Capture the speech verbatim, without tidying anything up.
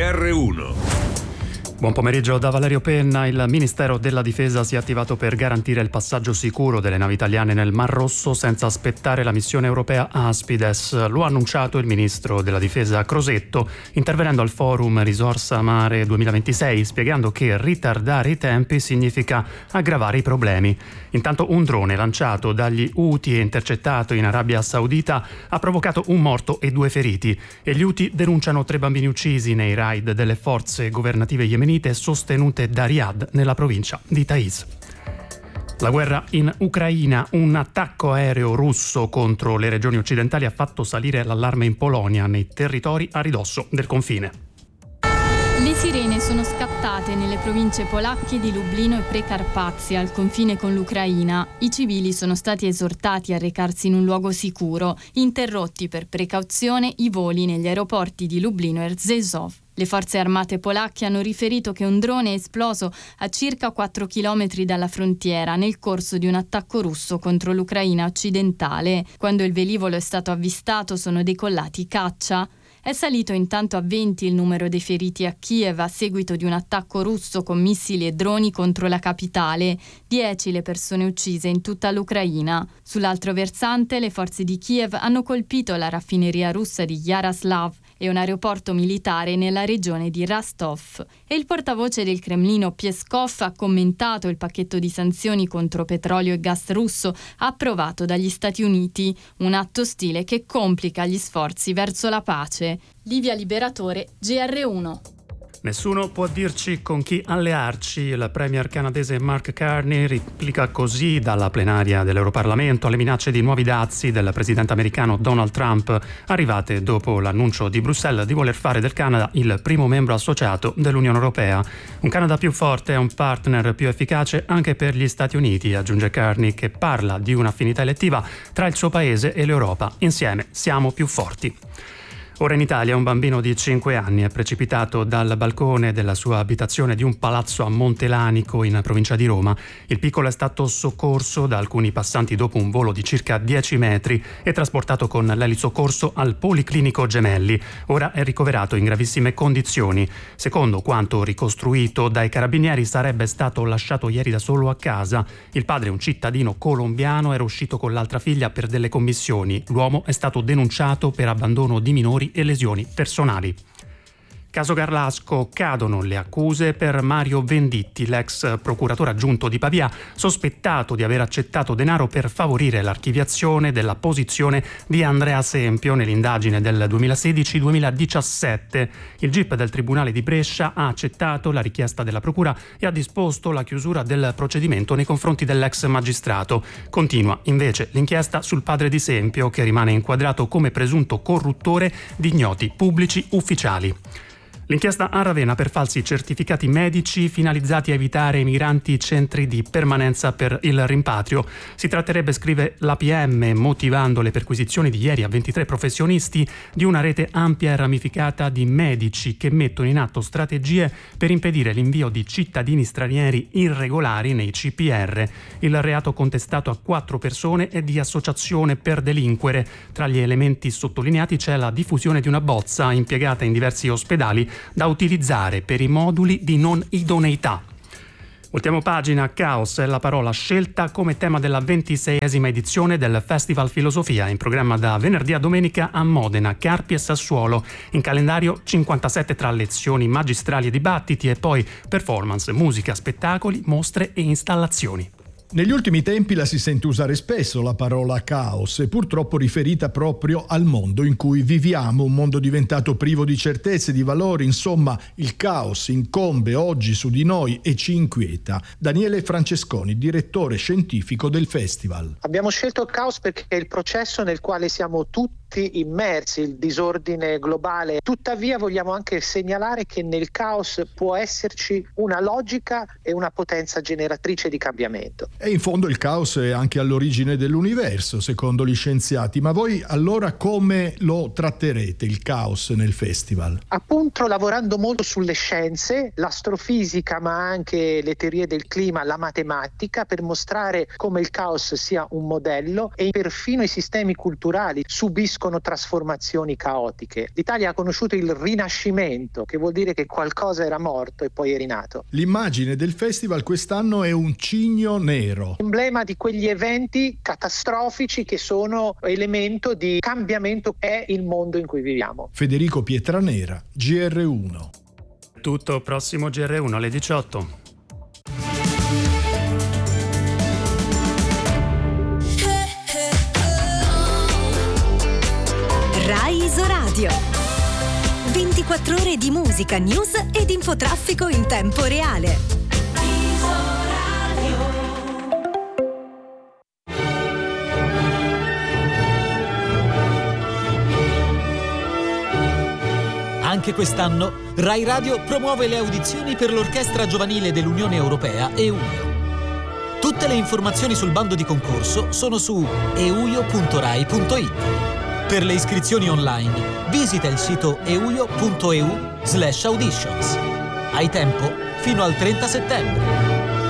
R uno. Buon pomeriggio da Valerio Penna. Il Ministero della Difesa si è attivato per garantire il passaggio sicuro delle navi italiane nel Mar Rosso senza aspettare la missione europea Aspides. Lo ha annunciato il Ministro della Difesa Crosetto, intervenendo al forum Risorsa Mare duemilaventisei, spiegando che ritardare i tempi significa aggravare i problemi. Intanto un drone lanciato dagli Houthi e intercettato in Arabia Saudita ha provocato un morto e due feriti, e gli Houthi denunciano tre bambini uccisi nei raid delle forze governative yemenite sostenute da Riyadh nella provincia di Taiz. La guerra in Ucraina, un attacco aereo russo contro le regioni occidentali ha fatto salire l'allarme in Polonia, nei territori a ridosso del confine. Le sirene sono scattate nelle province polacche di Lublino e Precarpazia, al confine con l'Ucraina. I civili sono stati esortati a recarsi in un luogo sicuro, interrotti per precauzione i voli negli aeroporti di Lublino e Rzeszów. Le forze armate polacche hanno riferito che un drone è esploso a circa quattro chilometri dalla frontiera nel corso di un attacco russo contro l'Ucraina occidentale. Quando il velivolo è stato avvistato sono decollati caccia. È salito intanto a venti il numero dei feriti a Kiev a seguito di un attacco russo con missili e droni contro la capitale. Dieci le persone uccise in tutta l'Ucraina. Sull'altro versante, le forze di Kiev hanno colpito la raffineria russa di Yaroslav e un aeroporto militare nella regione di Rostov. E il portavoce del Cremlino Peskov ha commentato il pacchetto di sanzioni contro petrolio e gas russo approvato dagli Stati Uniti, un atto ostile che complica gli sforzi verso la pace. Livia Liberatore, G R uno. Nessuno può dirci con chi allearci. Il premier canadese Mark Carney replica così dalla plenaria dell'Europarlamento alle minacce di nuovi dazi del presidente americano Donald Trump, arrivate dopo l'annuncio di Bruxelles di voler fare del Canada il primo membro associato dell'Unione Europea. Un Canada più forte è un partner più efficace anche per gli Stati Uniti, aggiunge Carney, che parla di un'affinità elettiva tra il suo paese e l'Europa. Insieme siamo più forti. Ora in Italia un bambino di cinque anni è precipitato dal balcone della sua abitazione di un palazzo a Montelanico in provincia di Roma. Il piccolo è stato soccorso da alcuni passanti dopo un volo di circa dieci metri e trasportato con l'elisoccorso al Policlinico Gemelli. Ora è ricoverato in gravissime condizioni. Secondo quanto ricostruito dai carabinieri, sarebbe stato lasciato ieri da solo a casa. Il padre, un cittadino colombiano, era uscito con l'altra figlia per delle commissioni. L'uomo è stato denunciato per abbandono di minori e lesioni personali. Caso Garlasco, cadono le accuse per Mario Venditti, l'ex procuratore aggiunto di Pavia, sospettato di aver accettato denaro per favorire l'archiviazione della posizione di Andrea Sempio nell'indagine del duemilasedici duemiladiciassette. Il G I P del Tribunale di Brescia ha accettato la richiesta della procura e ha disposto la chiusura del procedimento nei confronti dell'ex magistrato. Continua invece l'inchiesta sul padre di Sempio, che rimane inquadrato come presunto corruttore di ignoti pubblici ufficiali. L'inchiesta a Ravenna per falsi certificati medici finalizzati a evitare ai migranti centri di permanenza per il rimpatrio. Si tratterebbe, scrive l'A P M, motivando le perquisizioni di ieri a ventitré professionisti, di una rete ampia e ramificata di medici che mettono in atto strategie per impedire l'invio di cittadini stranieri irregolari nei C P R. Il reato contestato a quattro persone è di associazione per delinquere. Tra gli elementi sottolineati c'è la diffusione di una bozza impiegata in diversi ospedali da utilizzare per i moduli di non idoneità. Ultima pagina, caos è la parola scelta come tema della ventiseiesima edizione del Festival Filosofia, in programma da venerdì a domenica a Modena, Carpi e Sassuolo. In calendario cinquantasette tra lezioni magistrali e dibattiti e poi performance, musica, spettacoli, mostre e installazioni. Negli ultimi tempi la si sente usare spesso la parola caos, e purtroppo riferita proprio al mondo in cui viviamo, un mondo diventato privo di certezze, di valori. Insomma, il caos incombe oggi su di noi e ci inquieta. Daniele Francesconi, direttore scientifico del festival. Abbiamo scelto il caos perché è il processo nel quale siamo tutti immersi, il disordine globale. Tuttavia vogliamo anche segnalare che nel caos può esserci una logica e una potenza generatrice di cambiamento. E in fondo il caos è anche all'origine dell'universo, secondo gli scienziati. Ma voi allora come lo tratterete il caos nel festival? Appunto lavorando molto sulle scienze, l'astrofisica ma anche le teorie del clima, la matematica, per mostrare come il caos sia un modello e perfino i sistemi culturali subiscono trasformazioni caotiche. L'Italia ha conosciuto il rinascimento, che vuol dire che qualcosa era morto e poi è rinato. L'immagine del festival quest'anno è un cigno nero. Emblema di quegli eventi catastrofici che sono elemento di cambiamento è il mondo in cui viviamo. Federico Pietranera, G R uno. Tutto prossimo G R uno alle diciotto. Rai Isoradio. ventiquattro ore di musica, news ed infotraffico in tempo reale. Anche quest'anno Rai Radio promuove le audizioni per l'Orchestra Giovanile dell'Unione Europea EUIO. Tutte le informazioni sul bando di concorso sono su euio punto rai punto it. Per le iscrizioni online visita il sito euio punto eu slash auditions. Hai tempo fino al trenta settembre.